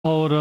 और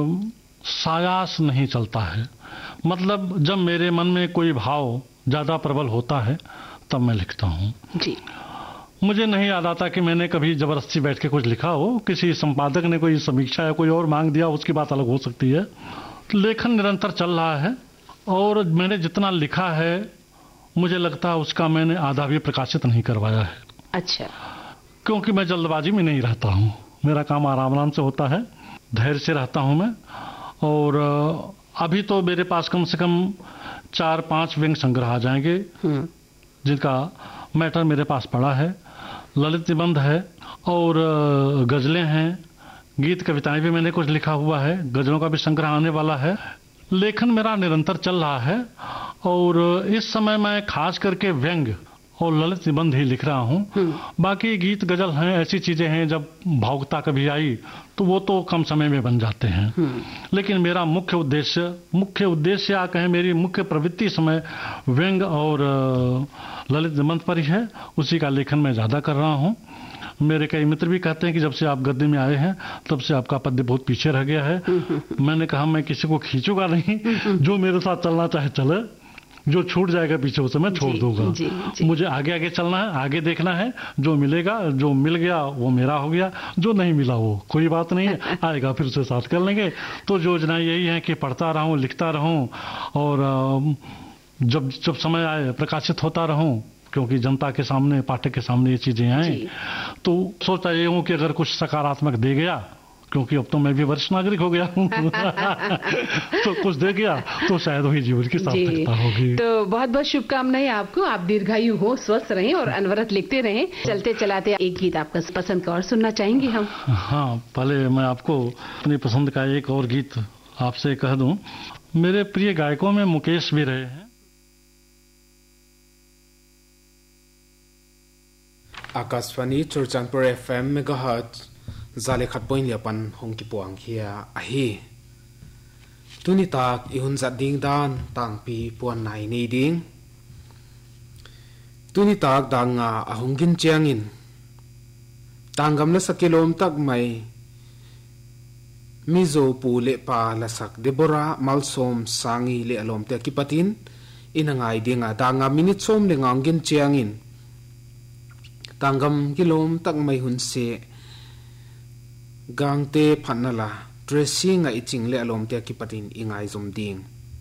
सायास नहीं चलता है। मतलब जब मेरे मन में कोई भाव ज़्यादा प्रबल होता है तब मैं लिखता हूँ जी। मुझे नहीं याद आता कि मैंने कभी ज़बरदस्ती बैठ के कुछ लिखा हो। किसी संपादक ने कोई समीक्षा या कोई और मांग दिया, उसकी बात अलग हो सकती है। लेखन निरंतर चल रहा है और मैंने जितना लिखा है मुझे लगता है उसका मैंने आधा भी प्रकाशित नहीं करवाया है। अच्छा। क्योंकि मैं जल्दबाजी में नहीं रहता हूँ, मेरा काम आराम आराम से होता है, धैर्य से रहता हूँ मैं। और अभी तो मेरे पास कम से कम 4-5 व्यंग संग्रह आ जाएंगे जिनका मैटर मेरे पास पड़ा है। ललित निबंध है और गज़लें हैं, गीत कविताएं भी मैंने कुछ लिखा हुआ है, गज़लों का भी संग्रह आने वाला है। लेखन मेरा निरंतर चल रहा है और इस समय मैं खास करके व्यंग और ललित निबंध ही लिख रहा हूँ। बाकी गीत गजल हैं, ऐसी चीजें हैं जब भावुकता कभी आई तो वो तो कम समय में बन जाते हैं। लेकिन मेरा मुख्य उद्देश्य या कहें मेरी मुख्य प्रवृत्ति समय व्यंग और ललित निबंध पर ही है। उसी का लेखन मैं ज्यादा कर रहा हूँ। मेरे कई मित्र भी कहते हैं कि जब से आप गद्दी में आए हैं तब से आपका पद्य बहुत पीछे रह गया है। मैंने कहा मैं किसी को खींचूंगा नहीं, जो मेरे साथ चलना चाहे चले, जो छूट जाएगा पीछे उसे मैं छोड़ दूंगा। मुझे आगे आगे चलना है, आगे देखना है, जो मिलेगा, जो मिल गया वो मेरा हो गया, जो नहीं मिला वो कोई बात नहीं है, आएगा फिर उसे साथ कर लेंगे। तो योजना यही है कि पढ़ता रहूं, लिखता रहूं और जब समय आए प्रकाशित होता रहूं, क्योंकि जनता के सामने, पाठक के सामने ये चीजें आए। तो सोचता ये हूं कि अगर कुछ सकारात्मक दे गया, क्योंकि अब तो मैं भी वरिष्ठ नागरिक हो गया हूँ तो कुछ दे गया तो शायद वही जीवन की सार्थकता होगी। तो बहुत बहुत शुभकामनाएं आपको, आप दीर्घायु हो, स्वस्थ रहें और अनवरत लिखते रहें। चलते चलाते एक गीत आपका पसंद का और सुनना चाहेंगे हम? हाँ, पहले मैं आपको अपनी पसंद का एक और गीत आपसे कह दूं। मेरे प्रिय गायकों में मुकेश भी रहे हैं। आकाशवाणी चुरचानपुर FM मेगाहर्ट्ज जाले खतपोइन लियापन होंग की पुआंग हिया अही तुनी ताक इहुन जादिंग दान तांगपी पुआन नाई नेदिंग तुनी ताक दांगा अहुंगिन चियांगिन तांगम लसकिलोम तक मई मिजो पुले पा लसक देबोरा मलसोम सांगी ले अलोम ते किपतिन इनंगाई दिंगा दांगा मिनिट सोम ले nganggin चियांगिन तांगम किलोम तक मई हुन से गांगते फनला ड्रेसिंग आई चिंगले अलोम ते किपतिन इंगाई जुम दिंग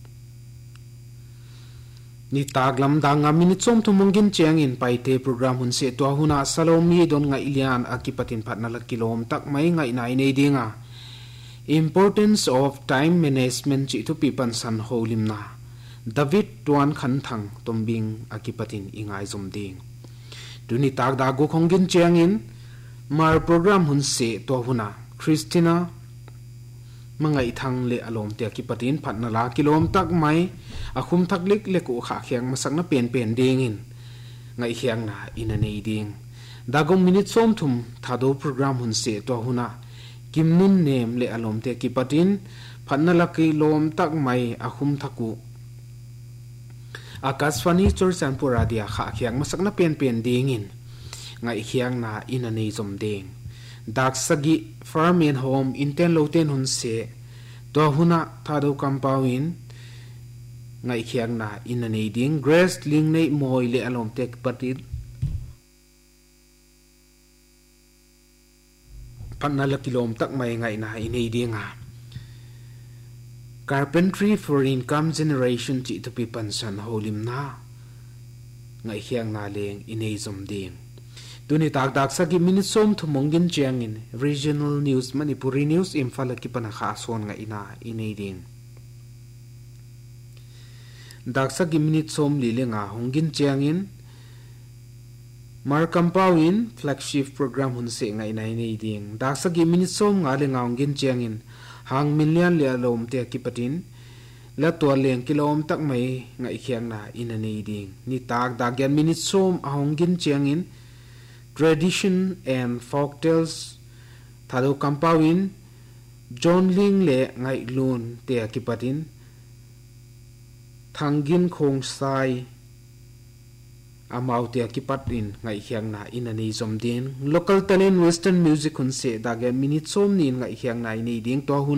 नि तागलम दांगा मिनिट सोम तुमुंगिन चियांगिन पाइते प्रोग्राम हुन से तो हुना सलोमी दोन ngai ilian akipatin phatnala kilom tak mai ngai nai nei dinga importance of time management chi to pipan san holimna David tuan khan thang tombing akipatin ingai zum ding tuni tak da go khongin chiangin mar program hun se to huna Christina mangai thang le alom te akipatin phatnala kilom tak mai akhum thaklik le ko kha khyang masakna pen dingin ngai khyang na inanei ding dagom minute som thum thado program hun se to huna kimnun nem le alom te kipatin phatnala kilom tak mai akhum thaku Akashvani Churchanpur Radia kha khyang masakna pen dingin ngai khyang na inanei som ding daksagi farm and home inten loten hun se to huna thado kampawin ngai khyang na inanei ding grace ling nei moi le alom tek patin pannala kilom tak mai ngai na inei dinga carpentry for income generation chi to pipan san holim na ngai khyang na leng inei som ding tuni tak sagi minute som thumongin chiangin regional news manipuri news imphal ki pana kha son nga ina inei ding dak sagi minute som lilenga hongin chiangin mar kampawin flagship program hun se nga ina inei ding dak sagi minute som nga lenga hongin chiangin hang million le alom te kipatin la to leng kilom tak mai ngai khyang na inanei ding ni tak da gen minute som ahongin chiangin tradition and folktales thado kampawin John Ling le ngai lun te akipatin thangin khong sai amau te akipatin ngai khyang na inanei zomdin local talent western music hun se da ge minute som nin ngai khyang na inei ding to hun